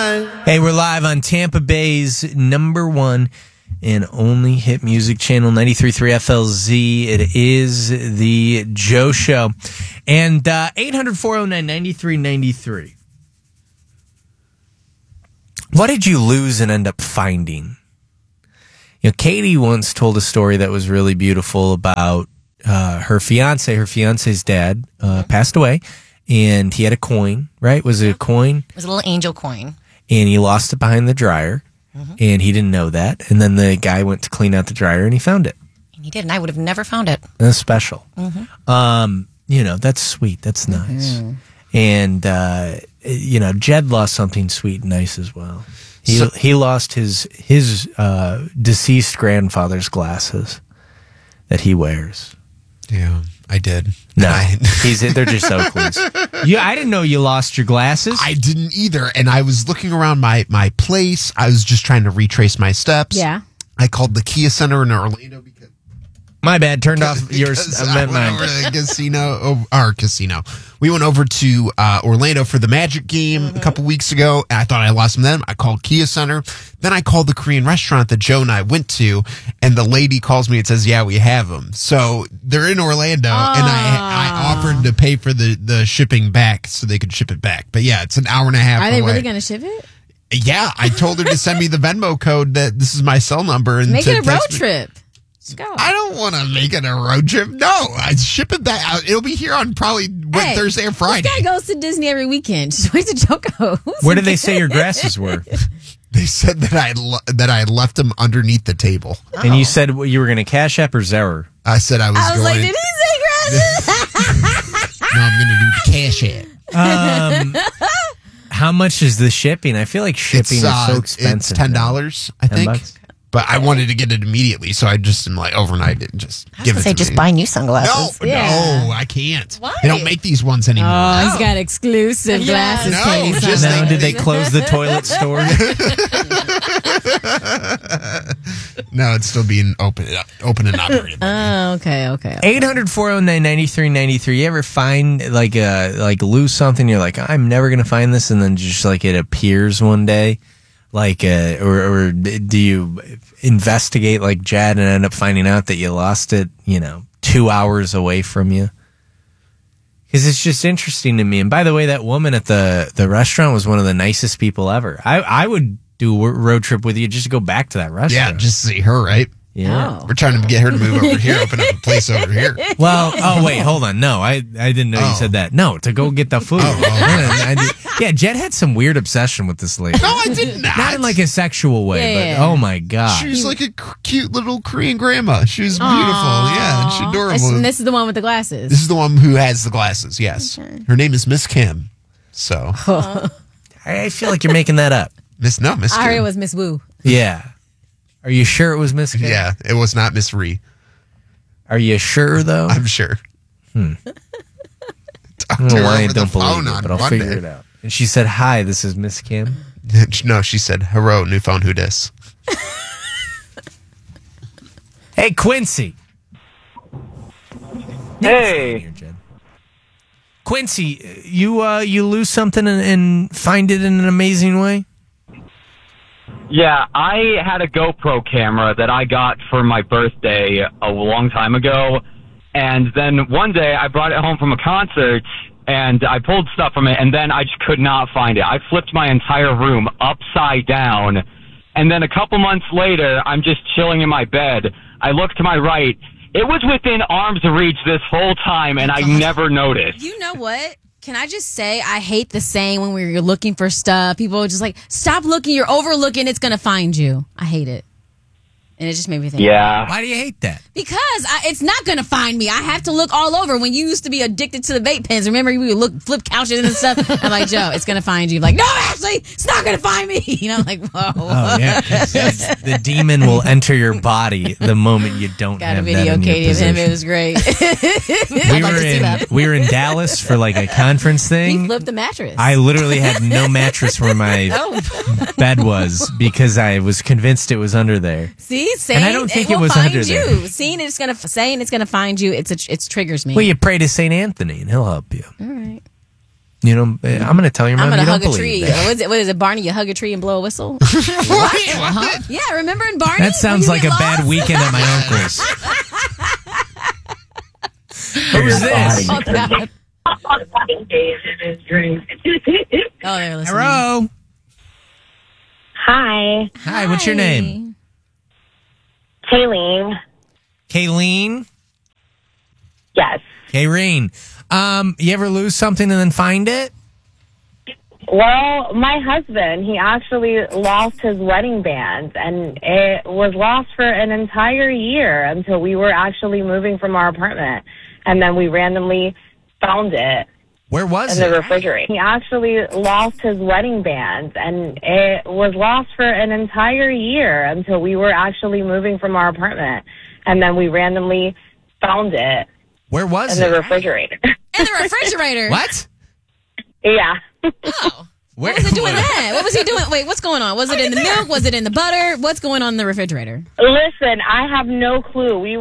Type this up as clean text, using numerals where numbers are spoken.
Hey, we're live on Tampa Bay's number one and only hit music channel, 93.3 FLZ. It is the Joe Show. And 800-409-9393. What did you lose and end up finding? You know, Katie once told a story that was really beautiful about her fiance. Her fiance's dad passed away, and he had a coin, right? Was it a coin? It was a little angel coin. And he lost it behind the dryer, and he didn't know that. And then the guy went to clean out the dryer, and he found it. And he did, and I would have never found it. That's special. You know, that's sweet. That's nice. And, you know, Jed lost something sweet and nice as well. He lost his deceased grandfather's glasses that he wears. Yeah, I did. No, they're just Oakley's. I didn't know you lost your glasses. I didn't either. And I was looking around my place. I was just trying to retrace my steps. Yeah. I called the Kia Center in Orlando because my bad. Turned off yours. I went over to the casino. We went over to Orlando for the Magic game a couple weeks ago. And I thought I lost them then. I called Kia Center. Then I called the Korean restaurant that Joe and I went to, and the lady calls me and says, "Yeah, we have them." So they're in Orlando, and I offered to pay for the shipping back so they could ship it back. But yeah, it's an hour and a half. Are they away. really going to ship it? Yeah, I told her to send me the Venmo code that this is my cell number and Make to it a road text me. trip. Let's go. I don't want to make it a road trip. No, I ship it back. It'll be here on probably Thursday or Friday. This guy goes to Disney every weekend. Just wait till Joe goes. Where did they say your glasses were? They said that I left them underneath the table. And you said you were going to Cash App or Zelle? I said I was I was going. like, did he say glasses? No, I'm going to do the Cash App. How much is the shipping? I feel like shipping is so expensive. It's $10, I think. $10? But I wanted to get it immediately, so I just am like overnight it and just give it to me. Just buy new sunglasses. No, I can't. Why? They don't make these ones anymore. Oh, he's got exclusive glasses. No, Katie's just on. Now, did they close the toilet store? No, it's still being open and operated. Oh, okay. 800-409-9393. You ever find like lose something? You're like, I'm never gonna find this, and then just like it appears one day, like or do you investigate like Jad and end up finding out that you lost it? 2 hours away from you. Because it's just interesting to me. And by the way, that woman at the restaurant was one of the nicest people ever. I would do a road trip with you just to go back to that restaurant. Yeah, just to see her, right? Yeah. Oh. We're trying to get her to move over here, open up a place over here. Well, wait, hold on. No, I didn't know you said that. No, to go get the food. Yeah, Jed had some weird obsession with this lady. No, I did not. Not in like a sexual way, Yeah. but oh my God. She was like a cute little Korean grandma. She was beautiful. Yeah, and she's adorable. And this is the one with the glasses. This is the one who has the glasses, yes. Okay. Her name is Miss Kim. So, I feel like you're making that up. Miss Kim. I heard it was Miss Wu. Yeah. Are you sure it was Miss Kim? Yeah, it was not Miss Ree. Are you sure, though? I'm sure. I don't know why I don't believe it, but I'll figure it out. And she said, "Hi, this is Miss Kim." No, she said, "Hello, new phone, who dis?" Hey, Quincy. Hey. Quincy, you lose something and find it in an amazing way? Yeah, I had a GoPro camera that I got for my birthday a long time ago, and then one day I brought it home from a concert, and I pulled stuff from it, and then I just could not find it. I flipped my entire room upside down, and then a couple months later, I'm just chilling in my bed. I look to my right. It was within arm's reach this whole time, and I never noticed. You know what? Can I just say, I hate the saying when we're looking for stuff. People are just like, stop looking, you're overlooking, it's going to find you. I hate it. And it just made me think. Yeah. Why do you hate that? Because it's not going to find me. I have to look all over. When you used to be addicted to the vape pens, remember we would flip couches and stuff? I'm like, Joe, it's going to find you. I'm like, no, Ashley, it's not going to find me. I'm like, whoa. Oh, yeah. The demon will enter your body the moment you don't Got a have video, that in your Katie, of him. It possession. was great. We were in Dallas for like a conference thing. He flipped the mattress. I literally had no mattress where my bed was because I was convinced it was under there. See, saying And I don't think it it will was find under you. there. Saying it's gonna find you. It triggers me. Well, you pray to St. Anthony and he'll help you. All right. You know, I'm going to tell your I'm mom gonna you hug don't a tree. believe that. What is it, Barney? You hug a tree and blow a whistle? What? Yeah, remember in Barney? That sounds when you like a get bad lost? weekend at my uncle's. Who's this? Oh, God. Oh, they're listening. Hello. Hi, Hi, what's your name? Kayleen. Kayleen? Yes. Kayreen. You ever lose something and then find it? Well, my husband, he actually lost his wedding band, and it was lost for an entire year until we were actually moving from our apartment. And then we randomly found it Where was in the it? refrigerator. He actually lost his wedding band, and it was lost for an entire year until we were actually moving from our apartment. And then we randomly found it Where was in the it? refrigerator. In the refrigerator. What? Yeah. Oh. Where, What was it doing that? What was he doing? Wait, what's going on? Was it in the milk? Was it in the butter? What's going on in the refrigerator? Listen, I have no clue. We